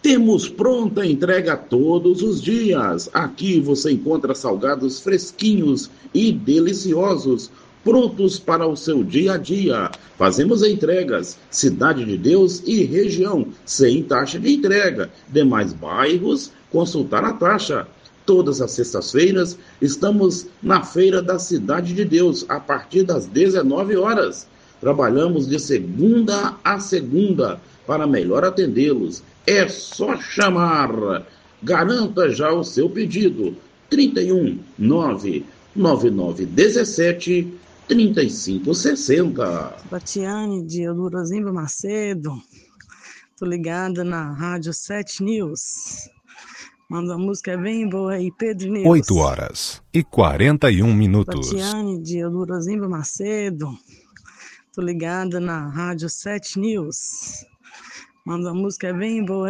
Temos pronta entrega todos os dias. Aqui você encontra salgados fresquinhos e deliciosos, prontos para o seu dia a dia. Fazemos entregas, Cidade de Deus e região, sem taxa de entrega. Demais bairros, consultar a taxa. Todas as sextas-feiras estamos na Feira da Cidade de Deus, a partir das 19 horas. Trabalhamos de segunda a segunda para melhor atendê-los. É só chamar. Garanta já o seu pedido. 31 99917 3560. Batiane de Eudorozimba Macedo. Tô ligada na Rádio 7 News. Manda a música bem boa aí, Pedro News. 8h41. Batiane de Eudorozimba Macedo. Tô ligada na Rádio 7 News. Manda a música bem boa.